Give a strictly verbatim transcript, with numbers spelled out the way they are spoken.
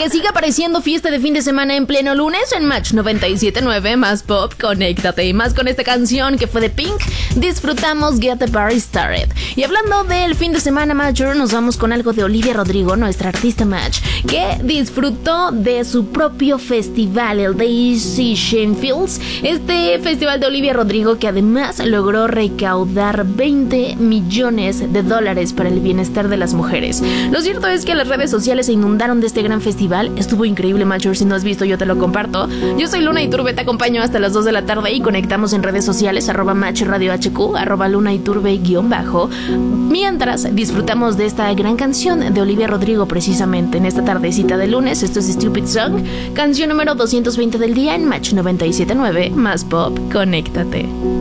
que siga apareciendo fiesta de fin de semana en pleno lunes en Match noventa y siete punto nueve, más pop, conéctate. Y más con esta canción que fue de Pink, disfrutamos Get the Party Started. Y hablando del fin de semana Matcher, nos vamos con algo de Olivia Rodrigo, nuestra artista Match, que disfrutó de su propio festival, el Daisy Shane Fields. Este festival de Olivia Rodrigo que además logró recaudar veinte millones de dólares para el bienestar de las mujeres. Lo cierto es que las redes sociales se inundaron de este gran festival. Estuvo increíble, Matcher. Si no has visto, yo te lo comparto. Yo soy Luna Iturbe, te acompaño hasta las dos de la tarde y conectamos en redes sociales, arroba Match Radio H Q, arroba Luna Iturbe guión bajo. Mientras disfrutamos de esta gran canción de Olivia Rodrigo precisamente en esta tardecita de lunes. Esto es Stupid Song, canción número doscientos veinte del día en Match noventa y siete punto nueve, más pop, conéctate.